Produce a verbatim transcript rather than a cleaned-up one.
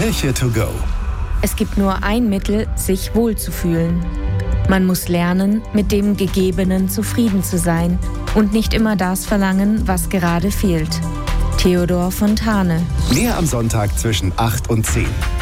Kirche to go. Es gibt nur ein Mittel, sich wohlzufühlen. Man muss lernen, mit dem Gegebenen zufrieden zu sein und nicht immer das verlangen, was gerade fehlt. Theodor Fontane. Mehr am Sonntag zwischen acht und zehn.